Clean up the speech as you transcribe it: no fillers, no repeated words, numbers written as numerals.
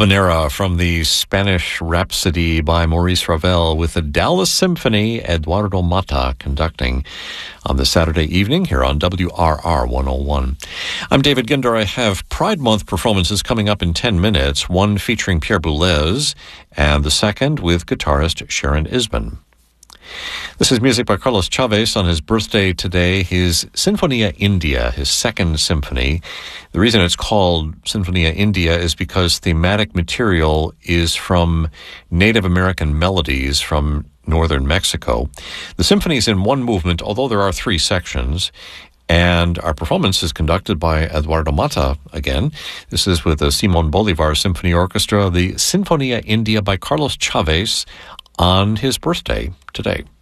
Habanera from the Spanish Rhapsody by Maurice Ravel with the Dallas Symphony, Eduardo Mata conducting on this Saturday evening here on WRR 101. I'm David Ginder. I have Pride Month performances coming up in 10 minutes, one featuring Pierre Boulez and the second with guitarist Sharon Isbin. This is music by Carlos Chavez on his birthday today, his Sinfonia India, his second symphony. The reason it's called Sinfonia India is because thematic material is from Native American melodies from northern Mexico. The symphony is in one movement, although there are three sections. And our performance is conducted by Eduardo Mata again. This is with the Simon Bolivar Symphony Orchestra, the Sinfonia India by Carlos Chavez on his birthday today.